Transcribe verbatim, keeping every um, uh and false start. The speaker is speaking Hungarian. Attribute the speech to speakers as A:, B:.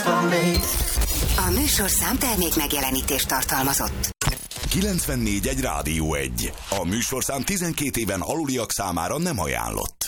A: for me.
B: A műsorszám termék megjelenítést tartalmazott.
C: kilencvennégy egy Rádió egy. A műsorszám tizenkét éven aluliak számára nem ajánlott.